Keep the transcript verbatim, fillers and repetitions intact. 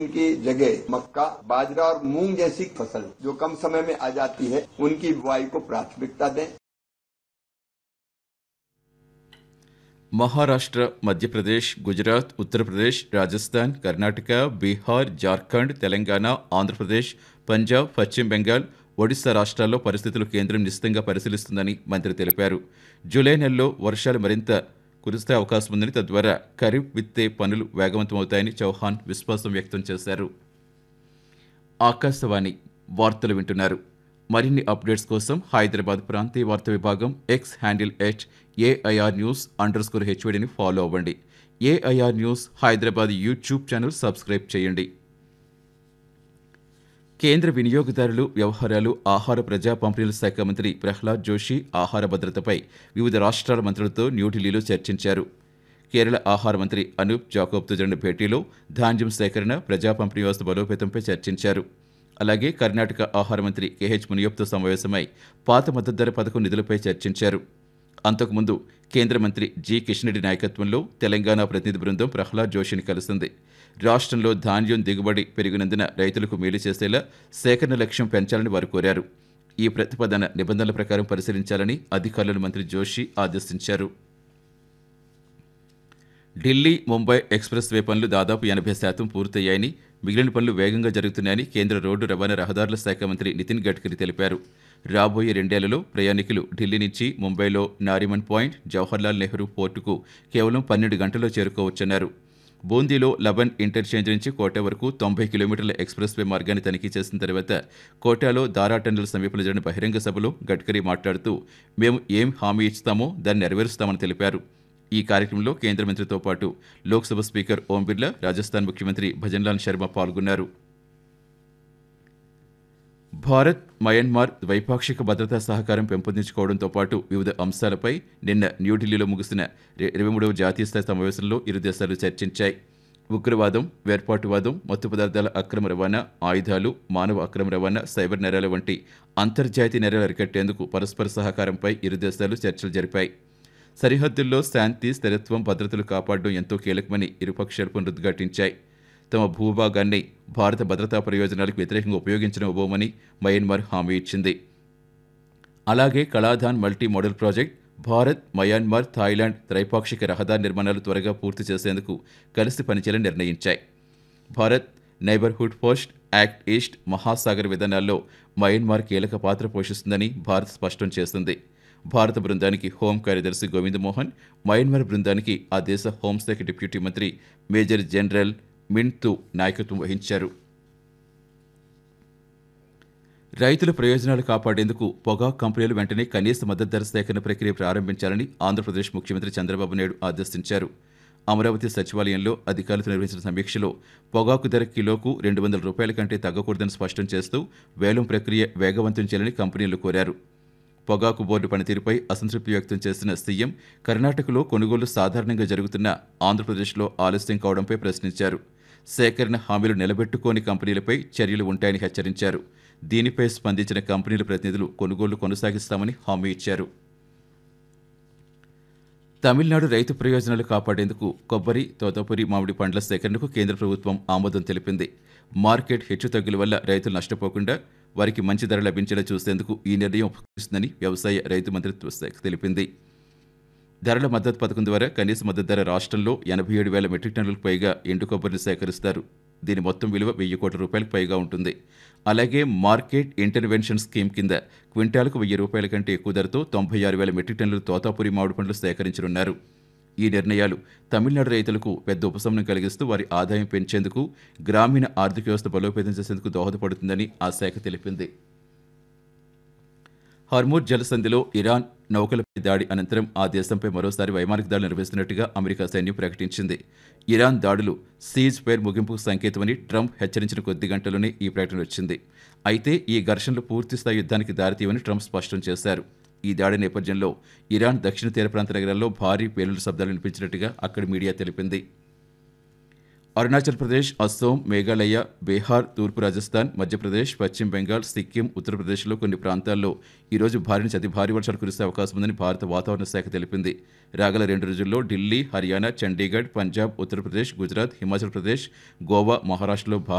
की जगह मक्का, बाजरा और मूंग जैसी फसल जो कम समय में आ जाती है, उनकी बुआई को प्राथमिकता दें। మహారాష్ట్ర, మధ్యప్రదేశ్, గుజరాత్, ఉత్తరప్రదేశ్, రాజస్థాన్, కర్ణాటక, బీహార్, జార్ఖండ్, తెలంగాణ, ఆంధ్రప్రదేశ్, పంజాబ్, పశ్చిమ బెంగాల్, ఒడిశా రాష్ట్రాల్లో పరిస్థితులు కేంద్రం నిశితంగా పరిశీలిస్తుందని మంత్రి తెలిపారు. జూలై నెలలో వర్షాలు మరింత కురిసే అవకాశం ఉందని, తద్వారా ఖరీఫ్ విత్తే పనులు వేగవంతమవుతాయని చౌహాన్ విశ్వాసం వ్యక్తం చేశారు. ఆకాశవాణి వార్తలు వింటున్నారు. మరిన్ని అప్డేట్స్ కోసం హైదరాబాద్ ప్రాంతీయ వార్తా విభాగం X handle at AIR news under score హెచ్వీడీని follow అవ్వండి. AIR news Hyderabad YouTube channel subscribe చేయండి. కేంద్ర వినియోగదారులు వ్యవహారాలు, ఆహార ప్రజా పంపిణీల శాఖ మంత్రి ప్రహ్లాద్ జోషి ఆహార భద్రతపై వివిధ రాష్ట్రాల మంత్రులతో న్యూఢిల్లీలో చర్చించారు. కేరళ ఆహార మంత్రి అనూప్ జాకోబ్తో జరిగిన భేటీలో ధాన్యం సేకరణ, ప్రజా పంపిణీ వ్యవస్థ బలోపేతంపై చర్చించారు. అలాగే కర్ణాటక ఆహార మంత్రి కేహెచ్ మునియప్తో సమావేశమై పాత మద్దతు ధర పథకం నిధులపై చర్చించారు. అంతకుముందు కేంద్ర మంత్రి జి కిషన్ రెడ్డి నాయకత్వంలో తెలంగాణ ప్రతినిధి బృందం ప్రహ్లాద్ జోషిని కలిసింది. రాష్ట్రంలో ధాన్యం దిగుబడి పెరిగినందున రైతులకు మేలు చేసేలా సేకరణ లక్ష్యం పెంచాలని వారు కోరారు. ఈ ప్రతిపాదన నిబంధనల ప్రకారం పరిశీలించాలని అధికారులను మంత్రి జోషి ఆదేశించారు. ఢిల్లీ ముంబై ఎక్స్ప్రెస్ వే పనులు దాదాపు ఎనభై శాతం పూర్తయ్యాయని, మిగిలిన పనులు వేగంగా జరుగుతున్నాయని కేంద్ర రోడ్డు రవాణా రహదారుల శాఖ మంత్రి నితిన్ గడ్కరీ తెలిపారు. రాబోయే రెండేళ్లలో ప్రయాణికులు ఢిల్లీ నుంచి ముంబైలో నారిమన్ పాయింట్, జవహర్లాల్ నెహ్రూ పోర్టుకు కేవలం పన్నెండు గంటల్లో చేరుకోవచ్చన్నారు. బూందీలో లబన్ ఇంటర్చేంజ్ నుంచి కోటా వరకు తొంభై కిలోమీటర్ల ఎక్స్ప్రెస్ వే మార్గాన్ని తనిఖీ చేసిన తర్వాత కోటాలో దారా టన్నెల్ సమీపంలో జరిగిన బహిరంగ సభలో గడ్కరీ మాట్లాడుతూ, మేము ఏం హామీ ఇస్తామో దాన్ని నెరవేరుస్తామని తెలిపారు. ఈ కార్యక్రమంలో కేంద్ర మంత్రితో పాటు లోక్సభ స్పీకర్ ఓం బిర్లా, రాజస్థాన్ ముఖ్యమంత్రి భజన్లాల్ శర్మ పాల్గొన్నారు. భారత్ మయన్మార్ ద్వైపాక్షిక భద్రతా సహకారం పెంపొందించుకోవడంతో పాటు వివిధ అంశాలపై నిన్న న్యూఢిల్లీలో ముగిసిన ఇరవై మూడవ జాతీయ స్థాయి సమావేశంలో ఇరు దేశాలు చర్చించాయి. ఉగ్రవాదం, వేర్పాటువాదం, మత్తు పదార్థాల అక్రమ రవాణా, ఆయుధాలు, మానవ అక్రమ రవాణా, సైబర్ నేరాల వంటి అంతర్జాతీయ నేరాలు అరికట్టేందుకు పరస్పర సహకారంపై ఇరు దేశాలు చర్చలు జరిపాయి. సరిహద్దుల్లో శాంతి, స్థిరత్వం, భద్రతలు కాపాడడం ఎంతో కీలకమని ఇరుపక్షాలు పునరుద్ఘాటించాయి. తమ భూభాగాన్ని భారత భద్రతా ప్రయోజనాలకు వ్యతిరేకంగా ఉపయోగించడం ఇవ్వమని మయన్మార్ హామీ ఇచ్చింది. అలాగే కళాధాన్ multi modal project, Bharat, Myanmar, Thailand త్రైపాక్షిక రహదారి నిర్మాణాలు త్వరగా పూర్తి చేసేందుకు కలిసి పనిచేయాలని నిర్ణయించాయి. Bharat neighbourhood post, act east, Mahasagar విధానాల్లో మయన్మార్ కీలక పాత్ర పోషిస్తుందని భారత్ స్పష్టం చేసింది. భారత బృందానికి హోం కార్యదర్శి గోవింద్ మోహన్, మయన్మార్ బృందానికి ఆ దేశ హోంశాఖ డిప్యూటీ మంత్రి మేజర్ జనరల్ మింటూ నాయకత్వం వహించారు. రైతుల ప్రయోజనాలు కాపాడేందుకు పొగాకు కంపెనీలు వెంటనే కనీస మద్దతు ధర సేకరణ ప్రక్రియ ప్రారంభించాలని ఆంధ్రప్రదేశ్ ముఖ్యమంత్రి చంద్రబాబు నాయుడు ఆదేశించారు. అమరావతి సచివాలయంలో అధికారులతో నిర్వహించిన సమీక్షలో పొగాకు ధర కిలోకు రెండు వందల రూపాయల కంటే తగ్గకూడదని స్పష్టం చేస్తూ వేలం ప్రక్రియ వేగవంతం చేయాలని కంపెనీలు కోరారు. పొగాకు బోర్డు పనితీరుపై అసంతృప్తి వ్యక్తం చేసిన సీఎం కర్ణాటకలో కొనుగోలు సాధారణంగా జరుగుతున్న ఆంధ్రప్రదేశ్లో ఆలస్యం కావడంపై ప్రశ్నించారు. సేకరణ హామీలు నిలబెట్టుకోని కంపెనీలపై చర్యలు ఉంటాయని హెచ్చరించారు. దీనిపై స్పందించిన కంపెనీల ప్రతినిధులు కొనుగోలు కొనసాగిస్తామని హామీ ఇచ్చారు. తమిళనాడు రైతు ప్రయోజనాలు కాపాడేందుకు కొబ్బరి, తోతాపురి, మామిడి పండ్ల సేకరణకు కేంద్ర ప్రభుత్వం ఆమోదం తెలిపింది. మార్కెట్ హెచ్చుతగ్గుల వల్ల రైతులు నష్టపోకుండా వారికి మంచి ధర లభించేలా చూసేందుకు ఈ నిర్ణయం ఉపకరిస్తుందని వ్యవసాయ రైతు మంత్రిత్వ శాఖ తెలిపింది. ధరల మద్దతు పథకం ద్వారా కనీస మద్దతు ధర రాష్ట్రంలో ఎనభై ఏడు వేల మెట్రిక్ టన్నులకు పైగా ఎండు కొబ్బరిని సేకరిస్తారు. దీని మొత్తం విలువ వెయ్యి కోట్ల రూపాయలకు పైగా ఉంటుంది. అలాగే మార్కెట్ ఇంటర్వెన్షన్ స్కీమ్ కింద క్వింటాలకు వెయ్యి రూపాయల కంటే ఎక్కువ ధరతో తొంభై ఆరు వేల మెట్రిక్ టన్నులు తోతాపురి మామిడి పండ్లు సేకరించనున్నారు. ఈ నిర్ణయాలు తమిళనాడు రైతులకు పెద్ద ఉపశమనం కలిగిస్తూ వారి ఆదాయం పెంచేందుకు, గ్రామీణ ఆర్థిక వ్యవస్థ బలోపేతం చేసేందుకు దోహదపడుతుందని ఆ శాఖ తెలిపింది. హర్మూజ్ జలసంధిలో ఇరాన్ నౌకలపై దాడి అనంతరం ఆ దేశంపై మరోసారి వైమానిక దాడులు నిర్వహిస్తున్నట్టుగా అమెరికా సైన్యం ప్రకటించింది. ఇరాన్ దాడులు సీజ్ ఫైర్ ముగింపుకు సంకేతమని ట్రంప్ హెచ్చరించిన కొద్ది గంటల్లోనే ఈ ప్రకటన వచ్చింది. అయితే ఈ ఘర్షణలు పూర్తిస్థాయి యుద్ధానికి దారితీయవని ట్రంప్ స్పష్టం చేశారు. ఈ దాడి నేపథ్యంలో ఇరాన్ దక్షిణ తీర ప్రాంత నగరాల్లో భారీ పేలుళ్ల శబ్దాలు వినిపించినట్టుగా అక్కడి మీడియా తెలిపింది. అరుణాచల్ ప్రదేశ్, అస్సోం, మేఘాలయ, బీహార్, తూర్పు రాజస్థాన్, మధ్యప్రదేశ్, పశ్చిమ బెంగాల్, సిక్కిం, ఉత్తరప్రదేశ్లో కొన్ని ప్రాంతాల్లో ఈరోజు భారీ నుంచి అతి భారీ వర్షాలు కురిసే అవకాశం ఉందని భారత వాతావరణ శాఖ తెలిపింది. రాగల రెండు రోజుల్లో ఢిల్లీ, హర్యానా, చండీగఢ్, పంజాబ్, ఉత్తరప్రదేశ్, గుజరాత్, హిమాచల్ ప్రదేశ్, గోవా, మహారాష్ట్రలో భారీ